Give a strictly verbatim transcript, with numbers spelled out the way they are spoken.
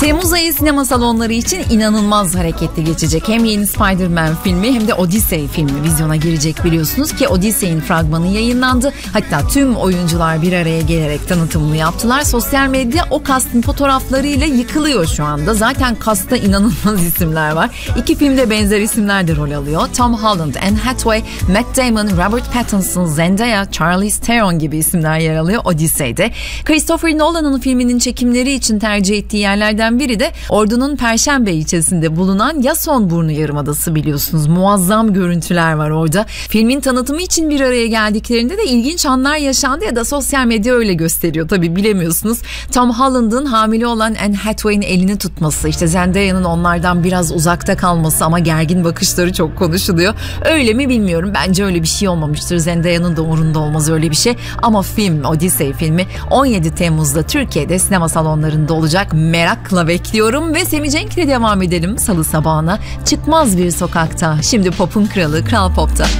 Temmuz ayı sinema salonları için inanılmaz hareketli geçecek. Hem yeni Spider-Man filmi hem de Odyssey filmi vizyona girecek biliyorsunuz ki Odyssey'in fragmanı yayınlandı. Hatta tüm oyuncular bir araya gelerek tanıtımını yaptılar. Sosyal medya o kastın fotoğraflarıyla yıkılıyor şu anda. Zaten kasta inanılmaz isimler var. İki filmde benzer isimler de rol alıyor. Tom Holland, Anne Hathaway, Matt Damon, Robert Pattinson, Zendaya, Charlize Theron gibi isimler yer alıyor Odyssey'de. Christopher Nolan'ın filminin çekimleri için tercih ettiği yerlerden biri de Ordu'nun Perşembe ilçesinde bulunan Yasonburnu Yarımadası biliyorsunuz. Muazzam görüntüler var orada. Filmin tanıtımı için bir araya geldiklerinde de ilginç anlar yaşandı ya da sosyal medya öyle gösteriyor. Tabii bilemiyorsunuz. Tom Holland'ın hamile olan Anne Hathaway'in elini tutması, işte Zendaya'nın onlardan biraz uzakta kalması ama gergin bakışları çok konuşuluyor. Öyle mi bilmiyorum. Bence öyle bir şey olmamıştır. Zendaya'nın da umurunda olmaz öyle bir şey. Ama film, Odyssey filmi on yedi Temmuz'da Türkiye'de sinema salonlarında olacak. Merakla bekliyorum ve Semih Cenk'le devam edelim salı sabahına. Çıkmaz bir sokakta. Şimdi pop'un kralı Kral Pop'ta.